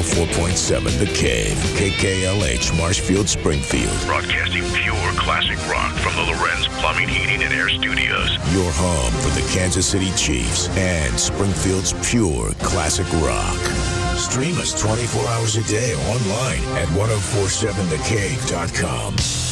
104.7 The Cave, KKLH, Marshfield, Springfield. Broadcasting pure classic rock from the Lorenz Plumbing, Heating, and Air Studios. Your home for the Kansas City Chiefs and Springfield's pure classic rock. Stream us 24 hours a day online at 1047thecave.com.